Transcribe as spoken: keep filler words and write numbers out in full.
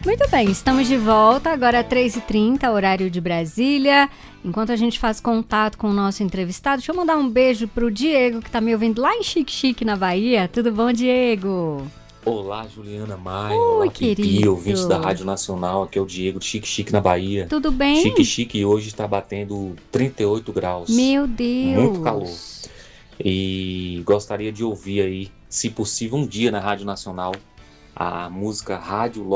Muito bem, estamos de volta, agora é três e trinta, horário de Brasília. Enquanto a gente faz contato com o nosso entrevistado, deixa eu mandar um beijo pro Diego, que tá me ouvindo lá em Xique-Xique, na Bahia. Tudo bom, Diego? Olá, Juliana Maia, Oi, olá, querido. Pipi, ouvintes da Rádio Nacional, aqui é o Diego de Xique-Xique, na Bahia. Tudo bem? Xique-Xique hoje está batendo trinta e oito graus. Meu Deus. Muito calor. E gostaria de ouvir aí, se possível, um dia na Rádio Nacional, a música Rádio